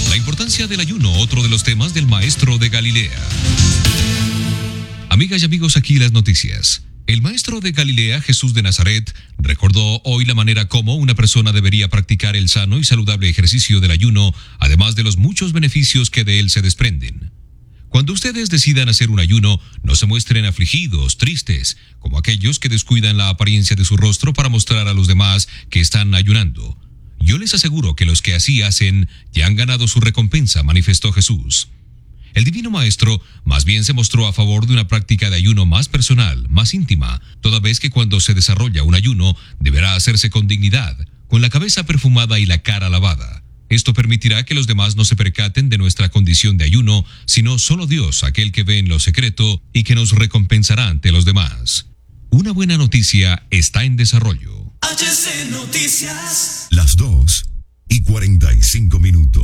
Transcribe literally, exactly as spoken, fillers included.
La importancia del ayuno, otro de los temas del maestro de Galilea. Amigas y amigos, aquí las noticias. El maestro de Galilea, Jesús de Nazaret, recordó hoy la manera como una persona debería practicar el sano y saludable ejercicio del ayuno, además de los muchos beneficios que de él se desprenden. Cuando ustedes decidan hacer un ayuno, no se muestren afligidos, tristes, como aquellos que descuidan la apariencia de su rostro para mostrar a los demás que están ayunando. Yo les aseguro que los que así hacen ya han ganado su recompensa, manifestó Jesús. El Divino Maestro más bien se mostró a favor de una práctica de ayuno más personal, más íntima, toda vez que cuando se desarrolla un ayuno deberá hacerse con dignidad, con la cabeza perfumada y la cara lavada. Esto permitirá que los demás no se percaten de nuestra condición de ayuno, sino solo Dios, aquel que ve en lo secreto y que nos recompensará ante los demás. Una buena noticia está en desarrollo. H C Noticias. Las dos y cuarenta y cinco minutos.